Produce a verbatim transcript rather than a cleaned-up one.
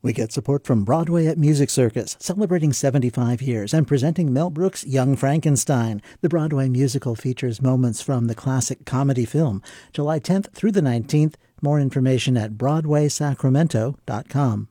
We get support from Broadway at Music Circus, celebrating seventy-five years and presenting Mel Brooks' Young Frankenstein. The Broadway musical features moments from the classic comedy film. July tenth through the nineteenth. More information at broadway sacramento dot com.